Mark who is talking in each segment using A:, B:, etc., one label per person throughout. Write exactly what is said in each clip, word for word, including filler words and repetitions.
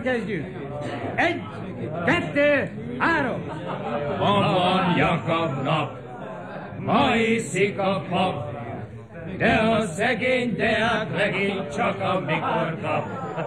A: kezdjük. Egy, kettő, három.
B: Ma van Jakab nap, ma iszik a pap, de a szegény deák legény csak amikor kap.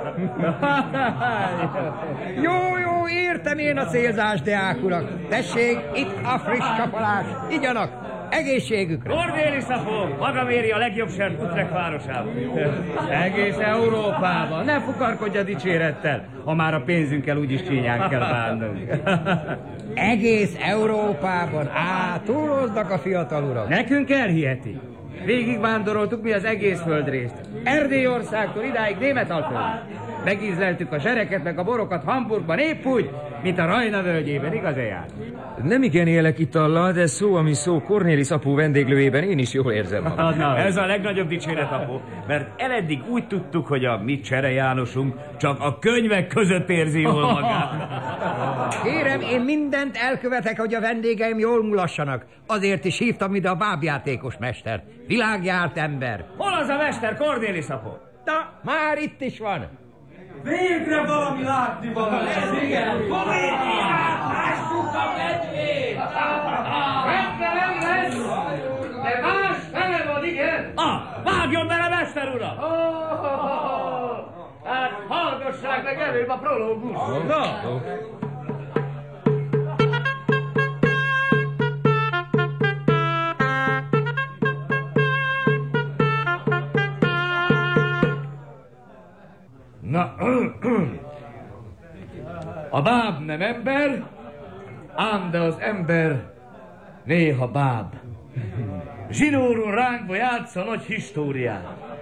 A: Jó, jó, értem én a célzás, deák urak. Tessék, itt a friss csapolás. Igyanak, egészségükre.
B: Cornélis apó, maga méri a legjobb sert Utrecht városában.
A: Egész Európában. Ne fukarkodj a dicsérettel, ha már a pénzünkkel úgyis csínyán kell bánnunk. Egész Európában? Á, túloznak a fiatal urak. Nekünk elhiheti. Végigvándoroltuk mi az egész földrészt. Erdélyországtól idáig Németalföld. Megízleltük a zsereket meg a borokat Hamburgban épp úgy, mint a Rajna völgyében, igaz, Ejár?
C: Nem igen élek itallal, de szó, ami szó, Cornélis apu vendéglőjében én is jól érzem magam.
B: Ez a legnagyobb dicséret, apu, mert eleddig úgy tudtuk, hogy a mi Csere Jánosunk csak a könyvek között érzi jól magát.
A: Kérem, én mindent elkövetek, hogy a vendégeim jól mulassanak. Azért is hívtam ide a bábjátékos mester. Világjárt ember.
B: Hol az a mester, Cornélis apu?
A: Na, már itt is van.
D: Végre valami látni valami. Ez igen. Komédiát, lássuk a medvét!
A: Rendben, rendben! De más fele van, igen?
B: Ah, vágjon bele, mester uram!
A: Oh, oh, oh. Hát hallgassák meg előbb a prológus. Na!
B: Na, a báb nem ember, ám de az ember néha báb. Zsinórul ránkba játsza nagy históriát.